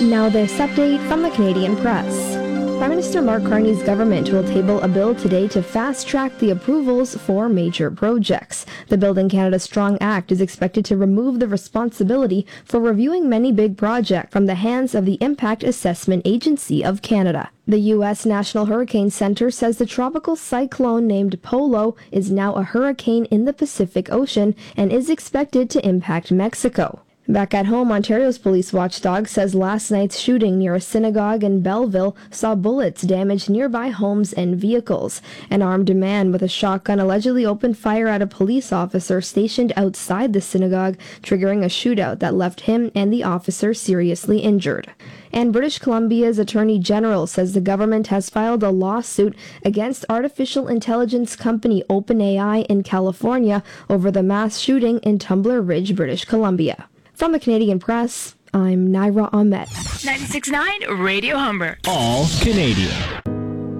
Now this update from the Canadian Press. Prime Minister Mark Carney's government will table a bill today to fast-track the approvals for major projects. The Building Canada Strong Act is expected to remove the responsibility for reviewing many big projects from the hands of the Impact Assessment Agency of Canada. The U.S. National Hurricane Center says the tropical cyclone named Polo is now a hurricane in the Pacific Ocean and is expected to impact Mexico. Back at home, Ontario's police watchdog says last night's shooting near a synagogue in Belleville saw bullets damage nearby homes and vehicles. An armed man with a shotgun allegedly opened fire at a police officer stationed outside the synagogue, triggering a shootout that left him and the officer seriously injured. And British Columbia's Attorney General says the government has filed a lawsuit against artificial intelligence company OpenAI in California over the mass shooting in Tumbler Ridge, British Columbia. From the Canadian Press, I'm Naira Ahmed. 96.9 Radio Humber. All Canadian.